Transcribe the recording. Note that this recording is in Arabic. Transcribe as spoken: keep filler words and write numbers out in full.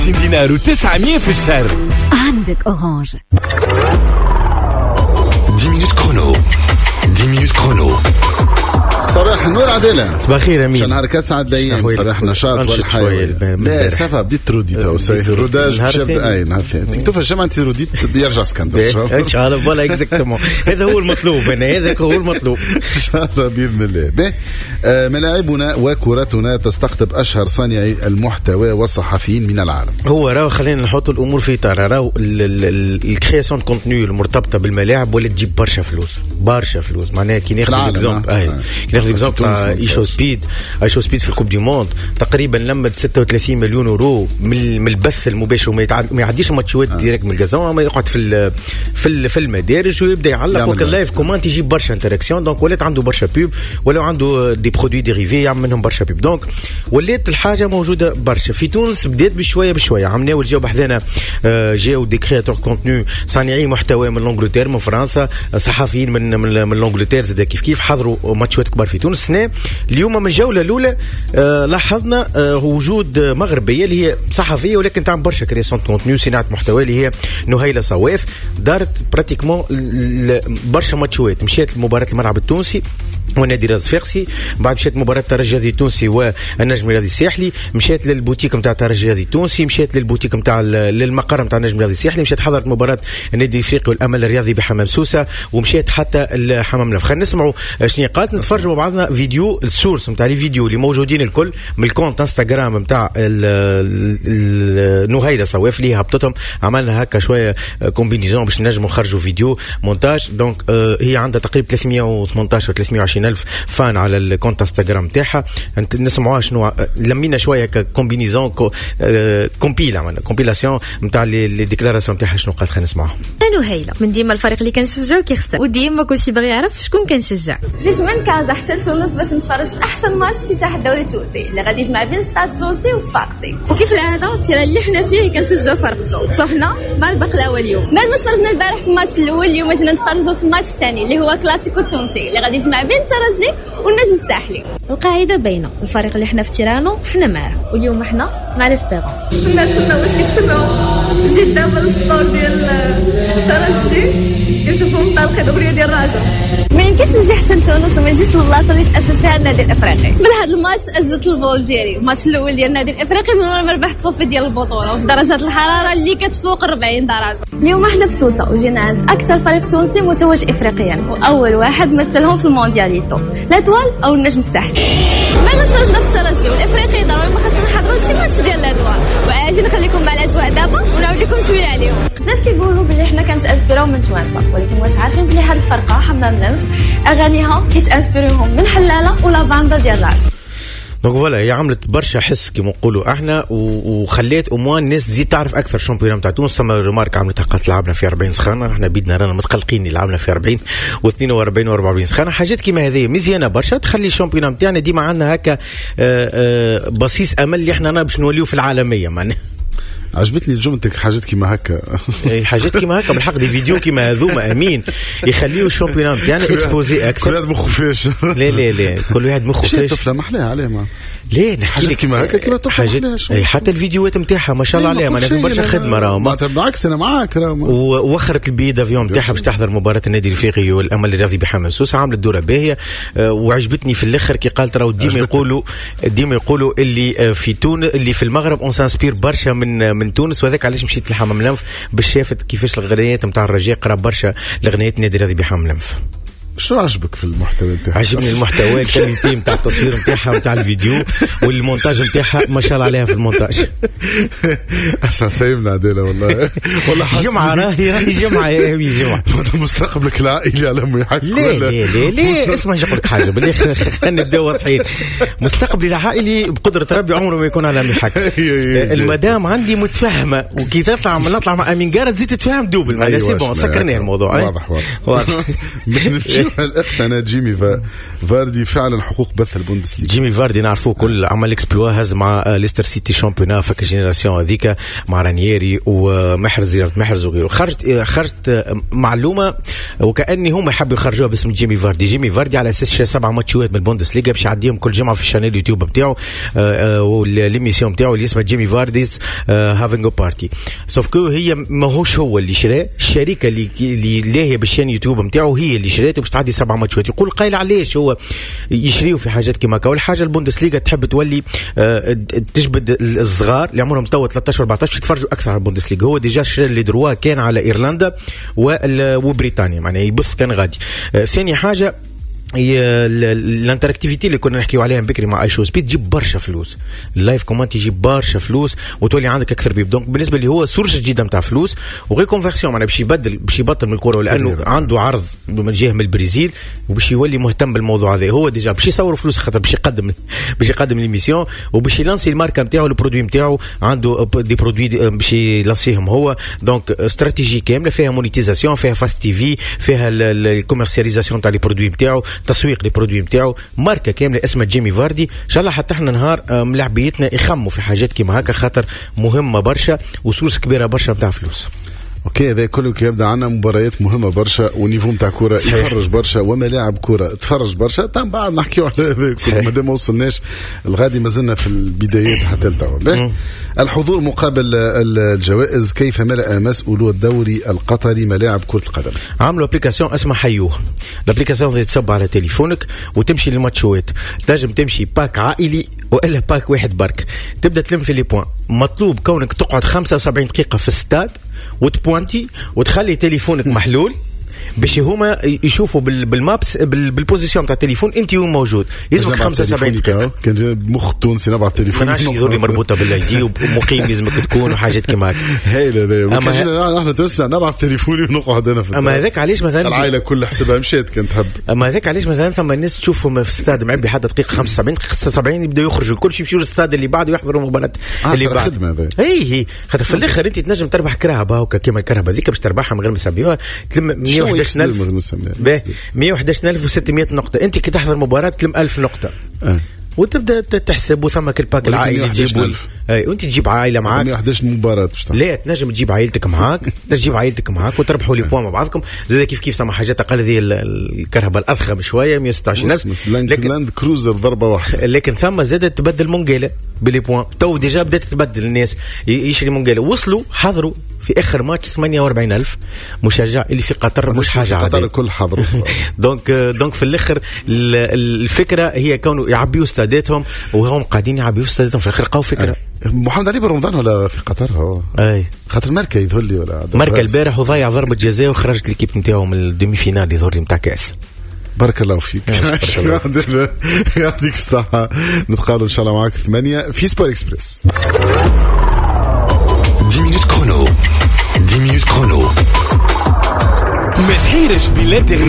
دينار وتسعمية في الشهر. عندك أورانج. دix minutes chrono. dix minutes chrono. صباح النور عديلة. صباح الخير أمين. شنهارك أسعد دايم. صباح نشاط والحياة. لا سافا بديت ترودي تو سي روداج بشرط أين هالثاني. تكتب الجمعة أنت روديت يرجع اسكندر. إن شاء الله فوالا إكزاكتومون. هذا هو المطلوب هنا هذا هو المطلوب. إن شاء الله بإذن الله. به ملاعبنا وكرتنا تستقطب أشهر صانعي المحتوى والصحفيين من العالم. هو راهو خلينا نحط الأمور في إطار راهو الكرياسيون كونتنو المرتبطة بالملاعب ولا تجيب برشا فلوس برشا فلوس معناها كي ناخذ إكزامبل أي كي ناخذ إكزامبل إيشو سبيد إيشو سبيد في الكوب دي موند تقريبا لمت ستة وثلاثين مليون يورو من البث المباشر وما ما يعديش ماتشات ديريكت من الجازون ما يقعد في في في المدارج ويبدا يعلق وكل لايف كومنت يجيب برشا انتراكسيون دونك ولات عنده برشا بيب ولا عنده دي برودوي ديريفي يعمل منهم برشا بيب دونك ولات الحاجه موجوده برشا في تونس بدات بشويه بشويه عملناو الجو بحذانا جاو دي كرياتور كونتوني صانعي محتوى من لونجلتير من فرنسا صحفيين من من, من لونجلتير زاد كيف كيف حضروا ماتشات كبار في تونس السنه اليوم من الجوله الاولى آه لاحظنا آه وجود مغربيه اللي هي صحفيه ولكن تعمل برشا كرياسيون كونتوني صناعه محتوى اللي هي نهيله صواف دارت براتيكمون برشا ماتشات مشات لمباراه الملعب التونسي ونادي راس فيقسي بعد مشات مباراة الترجي الرياضي التونسي والنجم الرياضي الساحلي مشات للبوتيك نتاع الترجي الرياضي التونسي مشات للبوتيك نتاع للمقر نتاع النجم الرياضي الساحلي مشات حضرت مباراة النادي الافريقي والامل الرياضي بحمام سوسة ومشات حتى الحمام لف. خلينا نسمعوا شنو قالت نتفرجوا مع بعضنا فيديو السورس نتاع لي فيديو اللي موجودين الكل من الكونت انستغرام نتاع نهيله صواف اللي هبطتهم عملنا هكا شويه كومبينيزون باش نجموا نخرجوا فيديو مونتاج دونك هي عندها تقريبا ثلاثمية وثمانطاش ثلاثمية وعشرين ألف فان على الكونت انستغرام تاعها نسمعوها شنو لمينا شويه كومبينيزون كومبيلا عملنا كومبيلاسيون نتاع لي ديكلاراسيون تاعها شنو قالت. خلينا نسمعوها. انا هيله من ديما الفريق اللي كنشجعو كيخسر وديما كلشي باغي يعرف شكون كنشجع. جيت من كازا حتى لتونس باش نتفرج في احسن ماتش في ساحه الدوري التونسي اللي غادي يجمع بين ستاد تونسي وصفاقسي وكيف العاده التيران اللي حنا فيه كنشجعو فرقسو صحنا مع البقلاوه اليوم بعد ما تفرجنا البارح في الماتش الاول اليوم جينا نتفرجوا في الماتش الثاني اللي هو كلاسيكو التونسي اللي غادي يجمع بين الترجي والنجم الساحلي. القاعده باينه الفريق اللي حنا في تيرانو حنا معاه واليوم حنا مع ليسبيرونس. كنا نتسناو واش كيتسناو جيت دابا السطور ديال الترجي كنشوفوا مطلقين دغري ديال الرجاء ما يمكنش نجي حتى لتونس وما نجيش للبلاصه اللي تاسس فيها النادي الافريقي. من هذا الماتش اجلت البول ديالي الماتش الاول ديال النادي الافريقي من ورا ما ربح التروفي ديال البطوله وفي درجات الحراره اللي كتفوق أربعين درجه. اليوم احنا في سوسه وجينا عند اكثر فريق تونسي متوج افريقيا واول واحد مثلهم في الموندياليتو لاتوال او النجم الساحلي. ما تفرجنا في الترجي والافريقي ضروري ما خاصنا نحضروا شي ماتش ديال لاتوال واجي نخليكم مع الاجواء دابا ونعاود لكم شويه عليهم. بزاف كيقولوا بلي حنا كنتاسبيرو من توانسه ولكن واش عارفين بلي هذه الفرقه حمام لنف اغانيها كيتاسبيروهم من حلاله ولا باندا ديال الراس. دونك فوالا هي عملت برشا حس كيما نقولوا احنا وخليت اموان الناس تزيد تعرف اكثر شامبيون نتاع تونس. ثم ريمارك عملتها قالت لعبنا في أربعين سخانه احنا بيدنا رانا متقلقين اللي لعبنا في أربعين واثنين وأربعين وأربعة وأربعين سخانه حاجات كيما هذه مزيانه برشا تخلي الشامبيون نتاعنا ديما عندنا هكا بصيص امل اللي احنا باش نوليو في العالميه معناها. عجبتني جملتك حاجات كيما هكا حاجات كيما هكا بالحق دي فيديو كيما هذوما امين يخليو الشامبيون نتاعنا اكسبوزي اكثر. كل واحد مخه فاش لا لا لا كل واحد مخه فاش طفله محلاها عليه ما ليه نحكي لك كيما هكا كيما حاجات حتى الفيديوهات نتاعها ما شاء الله عليها ما في برشا خدمه راهو ما بالعكس انا معاك راهو ووخرت البي دافيون نتاعها باش تحضر مباراه النادي الافريقي والامل الرياضي بحمام سوسه عملت دوره باهيه وعجبتني في الاخر كي قالت راهو ديما يقولوا ديما يقولوا اللي في تونس اللي في المغرب اون سانسبير برشا من من تونس وهذاك علاش مشيت لحمام لنف باش شافت كيفاش الغنيات نتاع الرجاء قراب برشا لغنيات النادي الرياضي بحمام لنف. شو عجبك في المحتوى نتاعها؟ عجبني المحتوى الكاليتي نتاع التصوير نتاعها نتاع الفيديو والمونتاج نتاعها ما شاء الله عليها في المونتاج. اسا سايبنا عديله والله والله جمعه راهي راهي جمعه يا ابي جمعه مستقبلك العائلي على ما يحكوا. لا لا لا لا اسمع نقول لك حاجه بالله خلينا نبداو واضحين. مستقبلي العائلي بقدره ربي عمره ما يكون على ما يحكي. المدام عندي متفهمه وكي تطلع نطلع مع امين قارد تزيد تتفهم دوبل. سي بون سكرناه الموضوع. واضح واضح واضح اقتنى جيمي فاردي فعلا حقوق بث البوندسليغا. جيمي فاردي نعرفوه كل عمل اكسبلوا هز مع ليستر سيتي شامبيونا فك جينيراسيون هذيك مع رانييري ومحرز زيارة محرز وغيره. خرجت خرجت معلومه وكاني هم يحبوا يخرجوها باسم جيمي فاردي. جيمي فاردي على اساس سبعه ماتشات من البوندسليغا باش يعديهم كل جمعه في الشانيل يوتيوب نتاعو والليميسيون نتاعو اللي اسمها جيمي فارديز هافينغ بارتي. سوف كو هي ماهوش هو اللي شراه، الشركه اللي اللي لاهيه بالشان يوتيوب نتاعو هي اللي شريته باش تعدي سبع ماتشات. يقول قايل علاش هو يشريوا في حاجات كيما هكا. اول حاجه البوندسليغا تحب تولي أه تجبد الصغار اللي عمرهم تو ثلاثة عشر أربعة عشر يتفرجوا اكثر على البوندسليغا. هو ديجا شرى لي دروا كان على ايرلندا وبريطانيا معناها يبث كان غادي. أه ثاني حاجه الانتراكتيفيتي اللي كنا نحكيو عليها بكري مع اي شو سبيد تجيب برشا فلوس. اللايف كومنت يجيب برشا فلوس وتولي عندك اكثر بيب. دونك بالنسبه لي هو سورس جديده نتاع فلوس وغير كونفرسيون معناها باش يبدل باش يبطل من الكره لانه عنده عرض من جهه من البرازيل وباش يولي مهتم بالموضوع هذا. هو ديجا باش يصور فلوس خاطر باش يقدم باش يقدم ليميسيون وباش يلانسي الماركه نتاعو البرودوي نتاعو عنده دي برودوي باش يلانسيهم هو. دونك استراتيجي كامله فيها مونيتيزاسيون فيها فاست تي في فيها الكوميرسياليزاسيون تاع لي برودوي نتاعو تسويق لي برودوي نتاعو ماركه كامله اسمها جيمي فاردي. ان شاء الله حتى احنا نهار ملاعبيتنا يخموا في حاجات كيما هكا خاطر مهمه برشا وسورس كبيره برشا نتاع فلوس. اوكي هذا كله كي يبدا عندنا مباريات مهمه برشا ونيفو نتاع كوره يفرج برشا وملاعب كوره تفرج برشا. تم بعد نحكيو على هذا مادام ما وصلناش الغادي ما زلنا في البدايات حتى لتوا. الحضور مقابل الجوائز كيف ملأ مسؤولو الدوري القطري ملاعب كرة القدم. عملوا ابليكاسيون اسمها حيوه. الابليكاسيون اللي تصب على تليفونك وتمشي للماتشوات. تنجم تمشي باك عائلي والا باك واحد برك. تبدا تلم في لي بوين. مطلوب كونك تقعد خمسة وسبعين دقيقه في الستاد وتبوانتي وتخلي تليفونك محلول باش هما يشوفوا بالمابس بالبوزيسيون تاع التليفون انت وين موجود. يلزمك خمسة وسبعين دقيقه. كان مخ تونسي نبع التليفون ماناش يضرني مربوطه بالايدي ومقيم لازمك تكون وحاجات كيما هكا. هايل هذا. اما احنا تونسي نبع تليفوني ونقعد انا في اما هذاك علاش مثلا العائله كل حسابها مشات كنت تحب. اما هذاك علاش مثلا ثم الناس تشوفهم في الاستاد معبي حتى دقيقه خمسة وسبعين خمسة وسبعين يبداو يخرجوا الكل يمشيوا للاستاد اللي بعده يحضروا المباراه اللي بعد. اي هي خاطر في الاخر انت تنجم تربح كرهبه هكا كيما الكرهبه هذيك باش تربحها من غير ما تسبيوها تلم مية وأحد عشر ألف مية وأحد عشر ألف وستمية نقطة. أنت كي تحضر مباراة تلم ألف نقطة أه. وتبدأ تحسب وثمك الباك العائلي تجيبه أي وأنت تجيب عائلة معاك مية وأحد عشر مباراة لا تنجم تجيب عائلتك معاك تجيب عائلتك معاك وتربحوا لي بوان مع بعضكم زي كيف كيف سما حاجات أقل ذي الكهرباء الأضخم شوية مية وستة عشر ألف لاند كروزر ضربة واحدة. لكن ثم زادت تبدل مونجيلا بلي بوان تو ديجا بدأت تبدل الناس يشري مونجيلا وصلوا حضروا في اخر ماتش ثمانية وأربعين ألف مشجع اللي في قطر مش حاجه عاديه. قطر الكل حضروا. دونك دونك في الاخر الفكره هي كانوا يعبيوا استاداتهم وهم قاعدين يعبيوا استاداتهم في الاخر لقاو فكره. محمد علي برمضان ولا في قطر هو اي خاطر ماركا يظهر لي ولا ماركا البارح وضيع ضربه جزاء وخرجت ليكيب نتاعو من الديمي فينال يظهر لي نتاع كاس. بارك الله فيك. يعطيك الصحة. نتقابل إن شاء الله معك ثمانية في سبور إكسبريس. دix minutes chrono. dix minutes chrono. ما تحيرش بالانترنت